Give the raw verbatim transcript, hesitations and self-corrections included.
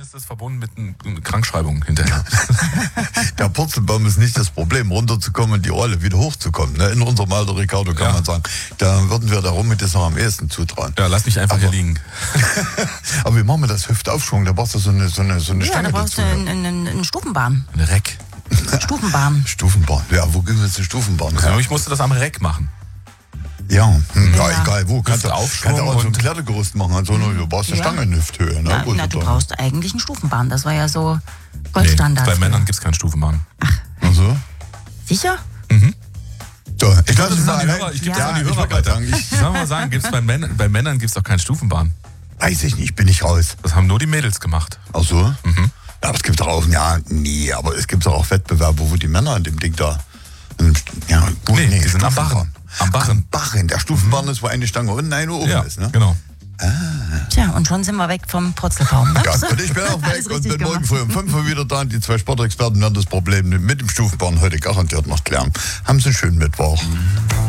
ist das verbunden mit einer Krankschreibung hinterher. Der Purzelbaum ist nicht das Problem, runterzukommen und die Rolle wieder hochzukommen. Ne? In unserem Alter, Ricardo, kann ja. man sagen, da würden wir darum mit das noch am ehesten zutrauen. Ja, lass mich einfach aber, hier liegen. Aber wie machen wir das? Hüftaufschwung, da brauchst du so eine, so eine, so eine ja, Stange da brauchst dazu. du einen, einen, einen Stufenbahn. Eine Reck. Stufenbahn. Stufenbahn. Ja, wo gehen wir jetzt eine Stufenbahn? Ja, ich musste das am Reck machen. Ja, hm, ja, Ja. egal wo. Kannst du Hüftaufschwung kannst auch so ein und- Klettergerüst machen. Also, nur, du brauchst eine Ja. Stange in Hüfthöhe. Ne? Ja, Wo na, du du da- brauchst eigentlich eine Stufenbahn. Das war ja so Nee, Goldstandard. bei Männern gibt es keine Stufenbahn. Also? Sicher? So, ich Ich lasse es mal an die allein. Hörer, ich Ja. gebe es an die ich Hörer wollte gerade weiter. sagen, Ich soll mal sagen, gibt's bei, Männern, bei Männern gibt es auch keine Stufenbahn. Weiß ich nicht, bin ich raus. Das haben nur die Mädels gemacht. Ach so? Mhm. Ja, aber es gibt doch auch, ja, nee, aber es gibt doch auch Wettbewerbe, wo die Männer an dem Ding da. Ja, gut, Nee, die sind am Stufenbahn. Barren. Am Barren. Am Barren. Der Stufenbahn ist, wo eine Stange unten, eine oben Ja, ist. Ne? genau. Tja, und schon sind wir weg vom Purzelbaum. Ne? Ja, und ich bin auch Alles weg und richtig bin morgen gemacht. früh um fünf Uhr wieder da. Und die zwei Sportexperten werden das Problem mit dem Stufenbahn heute garantiert noch klären. Haben Sie einen schönen Mittwoch.